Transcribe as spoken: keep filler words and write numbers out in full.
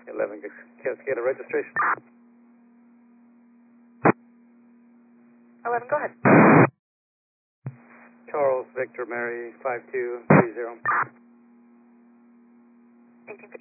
eleven Cascada registration. eleven, go ahead. Charles Victor Mary five two three zero. eighteen